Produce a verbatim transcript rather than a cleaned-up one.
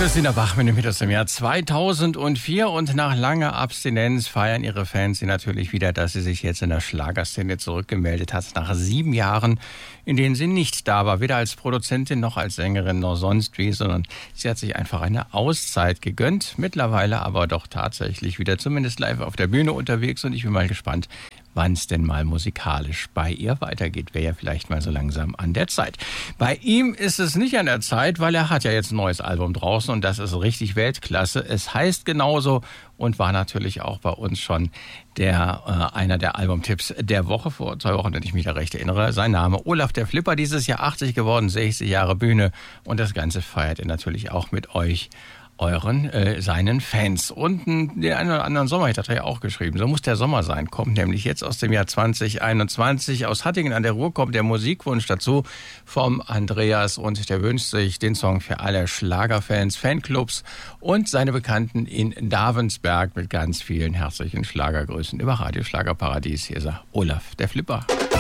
Christina Bach mit dem Hit aus dem Jahr zweitausendvier und nach langer Abstinenz feiern ihre Fans sie natürlich wieder, dass sie sich jetzt in der Schlagerszene zurückgemeldet hat, nach sieben Jahren, in denen sie nicht da war, weder als Produzentin noch als Sängerin noch sonst wie, sondern sie hat sich einfach eine Auszeit gegönnt, mittlerweile aber doch tatsächlich wieder zumindest live auf der Bühne unterwegs und ich bin mal gespannt, wann es denn mal musikalisch bei ihr weitergeht. Wäre ja vielleicht mal so langsam an der Zeit. Bei ihm ist es nicht an der Zeit, weil er hat ja jetzt ein neues Album draußen und das ist richtig Weltklasse. Es heißt genauso und war natürlich auch bei uns schon der äh, einer der Albumtipps der Woche vor zwei Wochen, wenn ich mich da recht erinnere. Sein Name Olaf der Flipper, dieses Jahr achtzig geworden, sechzig Jahre Bühne und das Ganze feiert er natürlich auch mit euch, euren, äh, seinen Fans. Und den einen oder anderen Sommerhit hat er ja auch geschrieben. So muss der Sommer sein. Kommt nämlich jetzt aus dem Jahr zwanzig einundzwanzig. Aus Hattingen an der Ruhr kommt der Musikwunsch dazu vom Andreas und der wünscht sich den Song für alle Schlagerfans, Fanclubs und seine Bekannten in Davensberg mit ganz vielen herzlichen Schlagergrüßen über Radio Schlagerparadies. Hier ist er, Olaf der Flipper.